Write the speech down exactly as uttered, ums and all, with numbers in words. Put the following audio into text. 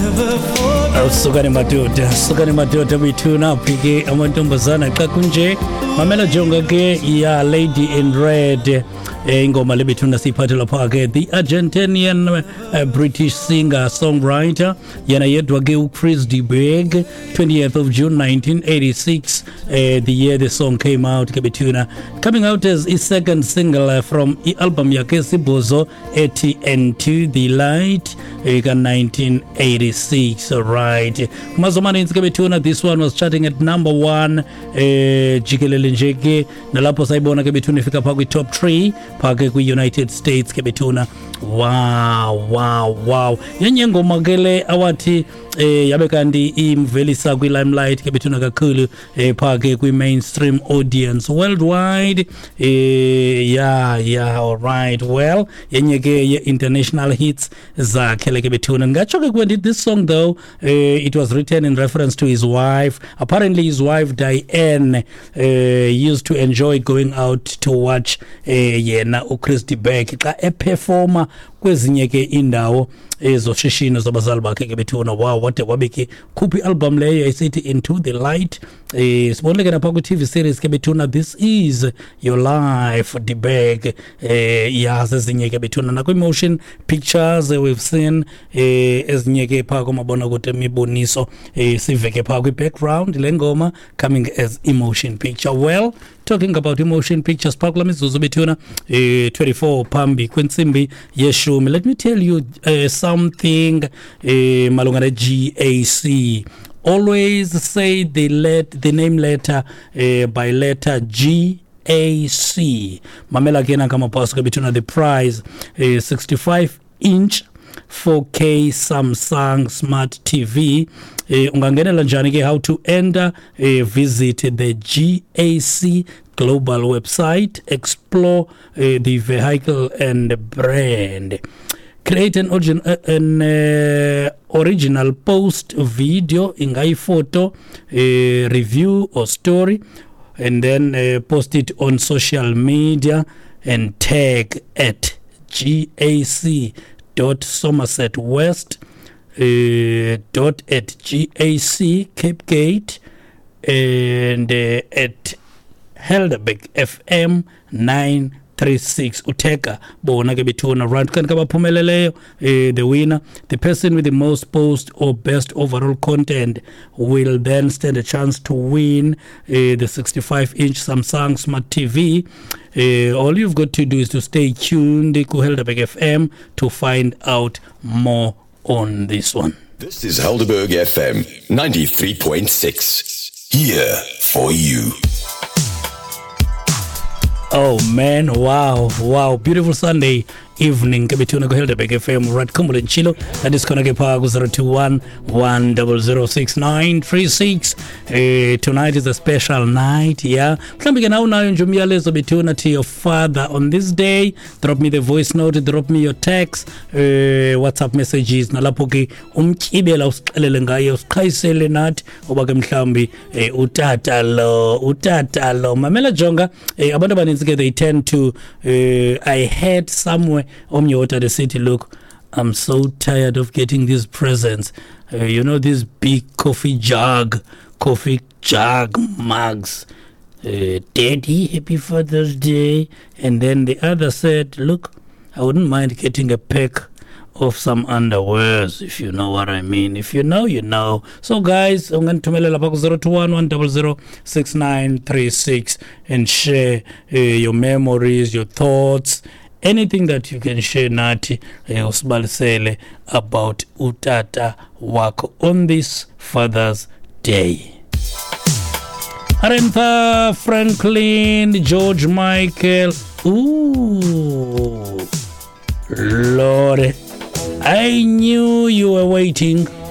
Awusukani madoda, sukani madoda withuna phike amantombazana xa kunje. Mamela jonga ke ya Lady in Red. Ingoma lebithuna siphathela phake the Argentinian uh, British singer songwriter yena yedwa ke uChris de Burgh, twentieth of June nineteen eighty-six, uh, the year the song came out ke bethuna, coming out as his second single uh, from the album yakhe Sibozo ethi Into the Light uh, nineteen eighty-six. Right, mazomani ke bethuna, this one was charting at number one uh, jikelele nje ke nalapho sayibona ke bethuna ifika phakwi top three phake kwi-United States ke bethuna. Wow, wow, wow. Yenye ngoma ke le awathi eh yabe kanti imvelisa kwi-limelight ke bethuna kakhulu eh phake kwi-mainstream audience worldwide. Eh yeah, yeah, all right. Well, yenye ke ye-international hits zakhe le ke bethuna. Ngatsho ke when did this song though, eh, it was written in reference to his wife. Apparently his wife Diane eh, used to enjoy going out to watch eh, yena uChris de Burgh xa eperforma kwezinye ke indawo ezoshishino zabazali bakhe ke bethuna. Wow, what a wabeke khuphi album leyo isithi Into the Light. Eh sibonile ke napha ku T V series ke bethuna This Is Your Life de Burgh. Eh yazi ezinye ke bethuna na kwi-motion pictures uh, we've seen eh ezinye ke pha komabona kude imiboniso eh siveke pha kwi-background lengoma coming as emotion picture. Well, talking about emotion pictures, Pakla Mizuzu bethuna eh twenty-four pambi kwentsimbi yeshumi. Let me tell you uh, something eh malunga ne G A C. Always say the let the name letter uh, by letter G A C. Mamela kena kama pasu between the prize uh, sixty-five inch four K Samsung Smart T V. Uh, ungangenela njani ke how to enter, uh, visit the G A C global website, explore uh, the vehicle and brand. Create an, origin, uh, an uh, original post, video, ingai photo, uh, review or story, and then uh, post it on social media and tag at G A C dot Somerset West uh, dot at G A C Cape Gate and uh, at Helderberg F M nine thirty-six uteka bona ke bethuna. Right, kan ka baphumeleleyo eh, the winner, the person with the most post or best overall content, will then stand a chance to win uh, the sixty-five inch Samsung Smart T V. Uh, all you've got to do is to stay tuned to Helderberg F M to find out more on this one. This is Helderberg F M ninety-three point six, here for you. Oh man, wow, wow, beautiful Sunday evening ke bethuna ko Helderberg F M right Kumbulo Nchilo. That is gonna get power go zero two one one zero zero six nine three six. Uh, tonight is a special night, yeah. Mhlambi ke nawo nayo nje umyalezo bethuna to your father on this day. Drop me the voice note, drop me your text, uh, WhatsApp messages nalapho ke umtyibela usixelele ngaye usiqhayisele nathi oba ke mhlambi uh, utata lo utata lo mamela jonga uh, abantu abaninzi ke they tend to uh, I heard somewhere Omnyota the city, look, I'm so tired of getting these presents, uh, you know, this big coffee jug coffee jug mugs, uh, Daddy, happy Father's Day. And then the other said, look, I wouldn't mind getting a pack of some underwears, if you know what I mean. If you know, you know. So guys, I'm going to tell zero two one one zero zero six nine three six and share uh, your memories, your thoughts, anything that you can share nati usibalisele about utata wako on this Father's Day. Aretha Franklin, George Michael. Ooh, Lord, I knew you were waiting.